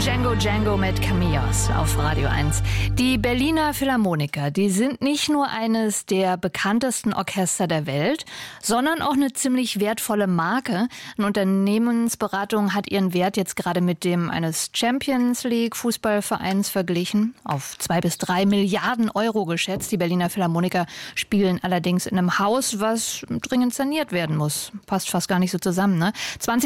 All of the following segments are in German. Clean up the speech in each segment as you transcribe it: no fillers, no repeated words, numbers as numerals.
Django Django mit Camillos auf Radio 1. Die Berliner Philharmoniker, die sind nicht nur eines der bekanntesten Orchester der Welt, sondern auch eine ziemlich wertvolle Marke. Eine Unternehmensberatung hat ihren Wert jetzt gerade mit dem eines Champions League Fußballvereins verglichen, auf 2 bis 3 Milliarden Euro geschätzt. Die Berliner Philharmoniker spielen allerdings in einem Haus, was dringend saniert werden muss. Passt fast gar nicht so zusammen, ne?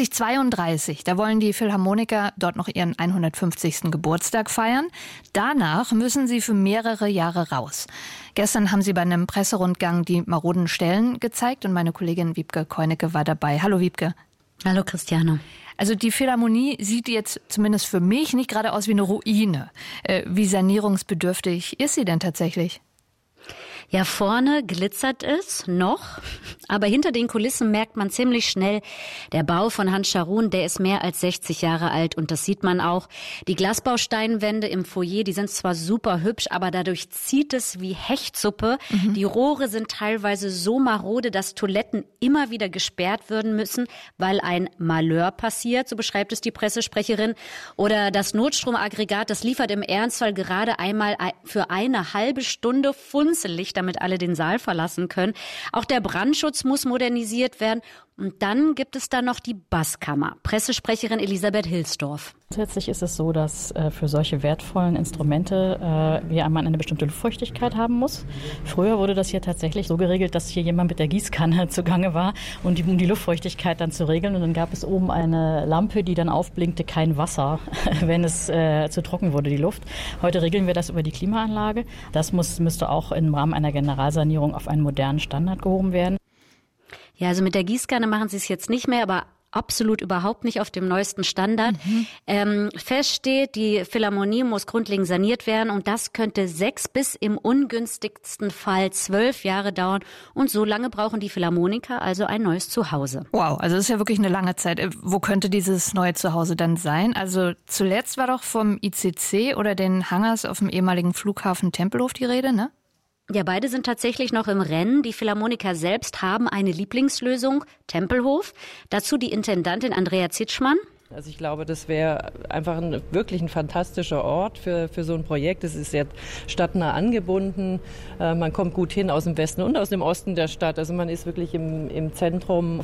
2032, da wollen die Philharmoniker dort noch ihren 150. Geburtstag feiern. Danach müssen sie für mehrere Jahre raus. Gestern haben sie bei einem Presserundgang die maroden Stellen gezeigt und meine Kollegin Wiebke Keunecke war dabei. Hallo Wiebke. Hallo Christiane. Also die Philharmonie sieht jetzt zumindest für mich nicht gerade aus wie eine Ruine. Wie sanierungsbedürftig ist sie denn tatsächlich? Ja, vorne glitzert es noch, aber hinter den Kulissen merkt man ziemlich schnell, der Bau von Hans Scharoun, der ist mehr als 60 Jahre alt und das sieht man auch. Die Glasbausteinwände im Foyer, die sind zwar super hübsch, aber dadurch zieht es wie Hechtsuppe. Die Rohre sind teilweise so marode, dass Toiletten immer wieder gesperrt werden müssen, weil ein Malheur passiert, so beschreibt es die Pressesprecherin. Oder das Notstromaggregat, das liefert im Ernstfall gerade einmal für eine halbe Stunde Funzellicht, damit alle den Saal verlassen können. Auch der Brandschutz muss modernisiert werden. Und dann gibt es da noch die Basskammer. Pressesprecherin Elisabeth Hilsdorf. Grundsätzlich ist es so, dass für solche wertvollen Instrumente wir einmal eine bestimmte Luftfeuchtigkeit haben muss. Früher wurde das hier tatsächlich so geregelt, dass hier jemand mit der Gießkanne zugange war, um die Luftfeuchtigkeit dann zu regeln. Und dann gab es oben eine Lampe, die dann aufblinkte, kein Wasser, wenn es zu trocken wurde, die Luft. Heute regeln wir das über die Klimaanlage. Das müsste auch im Rahmen einer Generalsanierung auf einen modernen Standard gehoben werden. Ja, also mit der Gießkanne machen sie es jetzt nicht mehr, aber absolut überhaupt nicht auf dem neuesten Standard. Fest steht, die Philharmonie muss grundlegend saniert werden und das könnte 6 bis im ungünstigsten Fall 12 Jahre dauern. Und so lange brauchen die Philharmoniker also ein neues Zuhause. Wow, also das ist ja wirklich eine lange Zeit. Wo könnte dieses neue Zuhause dann sein? Also zuletzt war doch vom ICC oder den Hangars auf dem ehemaligen Flughafen Tempelhof die Rede, ne? Ja, beide sind tatsächlich noch im Rennen. Die Philharmoniker selbst haben eine Lieblingslösung, Tempelhof. Dazu die Intendantin Andrea Zitschmann. Also ich glaube, das wäre einfach wirklich ein fantastischer Ort für so ein Projekt. Es ist sehr stadtnah angebunden. Man kommt gut hin aus dem Westen und aus dem Osten der Stadt. Also man ist wirklich im Zentrum.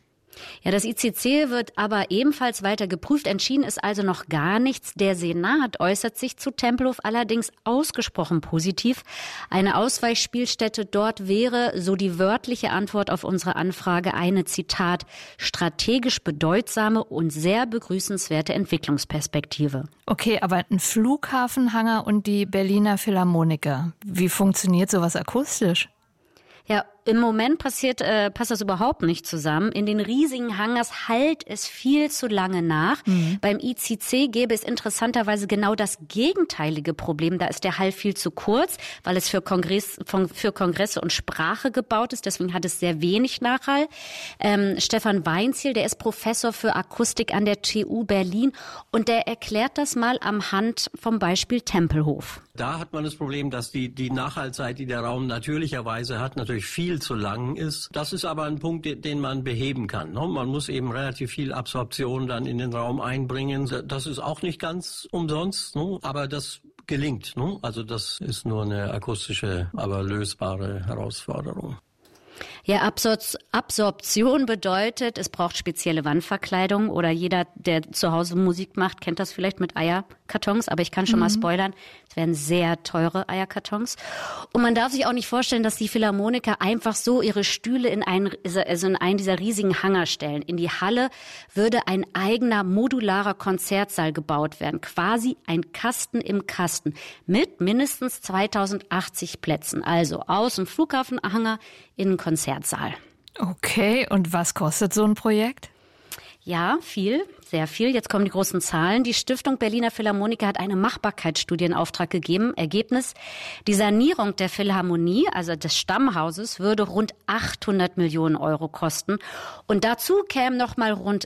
Ja, das ICC wird aber ebenfalls weiter geprüft. Entschieden ist also noch gar nichts. Der Senat äußert sich zu Tempelhof allerdings ausgesprochen positiv. Eine Ausweichspielstätte dort wäre, so die wörtliche Antwort auf unsere Anfrage, eine, Zitat, strategisch bedeutsame und sehr begrüßenswerte Entwicklungsperspektive. Okay, aber ein Flughafenhangar und die Berliner Philharmoniker, wie funktioniert sowas akustisch? Ja, im Moment passt das überhaupt nicht zusammen. In den riesigen Hangars hallt es viel zu lange nach. Beim ICC gäbe es interessanterweise genau das gegenteilige Problem. Da ist der Hall viel zu kurz, weil es für Kongresse und Sprache gebaut ist. Deswegen hat es sehr wenig Nachhall. Stefan Weinziel, der ist Professor für Akustik an der TU Berlin und der erklärt das mal am Hand vom Beispiel Tempelhof. Da hat man das Problem, dass die Nachhaltzeit, die der Raum natürlicherweise hat, natürlich viel zu lang ist. Das ist aber ein Punkt, den man beheben kann. Man muss eben relativ viel Absorption dann in den Raum einbringen. Das ist auch nicht ganz umsonst, aber das gelingt. Also das ist nur eine akustische, aber lösbare Herausforderung. Ja, Absorption bedeutet, es braucht spezielle Wandverkleidung oder jeder, der zu Hause Musik macht, kennt das vielleicht mit Eierkartons, aber ich kann schon mal spoilern, es werden sehr teure Eierkartons. Und man darf sich auch nicht vorstellen, dass die Philharmoniker einfach so ihre Stühle in einen dieser riesigen Hangar stellen. In die Halle würde ein eigener modularer Konzertsaal gebaut werden, quasi ein Kasten im Kasten mit mindestens 2080 Plätzen, also aus dem Flughafenhangar in den Konzertsaal. Okay, und was kostet so ein Projekt? Ja, viel, sehr viel. Jetzt kommen die großen Zahlen. Die Stiftung Berliner Philharmoniker hat eine Machbarkeitsstudie in Auftrag gegeben. Ergebnis: Die Sanierung der Philharmonie, also des Stammhauses, würde rund 800 Millionen Euro kosten. Und dazu kämen noch mal rund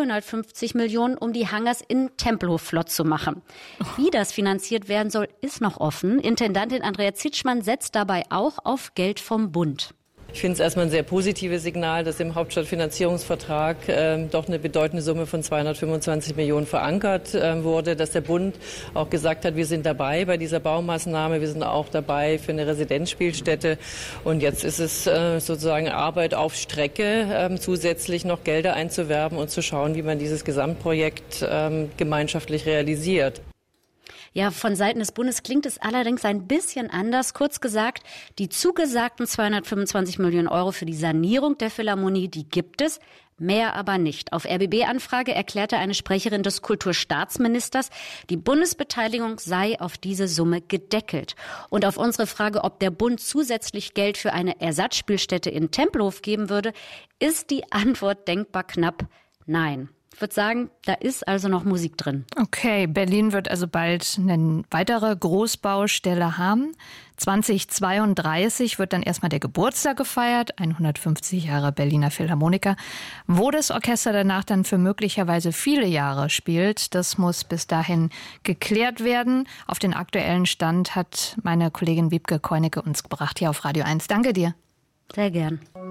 350 Millionen, um die Hangars in Tempelhof flott zu machen. Wie das finanziert werden soll, ist noch offen. Intendantin Andrea Zitschmann setzt dabei auch auf Geld vom Bund. Ich finde es erstmal ein sehr positives Signal, dass im Hauptstadtfinanzierungsvertrag doch eine bedeutende Summe von 225 Millionen verankert wurde, dass der Bund auch gesagt hat, wir sind dabei bei dieser Baumaßnahme, wir sind auch dabei für eine Residenzspielstätte. Und jetzt ist es sozusagen Arbeit auf Strecke, zusätzlich noch Gelder einzuwerben und zu schauen, wie man dieses Gesamtprojekt gemeinschaftlich realisiert. Ja, von Seiten des Bundes klingt es allerdings ein bisschen anders. Kurz gesagt, die zugesagten 225 Millionen Euro für die Sanierung der Philharmonie, die gibt es, mehr aber nicht. Auf RBB-Anfrage erklärte eine Sprecherin des Kulturstaatsministers, die Bundesbeteiligung sei auf diese Summe gedeckelt. Und auf unsere Frage, ob der Bund zusätzlich Geld für eine Ersatzspielstätte in Tempelhof geben würde, ist die Antwort denkbar knapp nein. Ich würde sagen, da ist also noch Musik drin. Okay, Berlin wird also bald eine weitere Großbaustelle haben. 2032 wird dann erstmal der Geburtstag gefeiert, 150 Jahre Berliner Philharmoniker. Wo das Orchester danach dann für möglicherweise viele Jahre spielt, das muss bis dahin geklärt werden. Auf den aktuellen Stand hat meine Kollegin Wiebke Koinecke uns gebracht hier auf Radio 1. Danke dir. Sehr gern.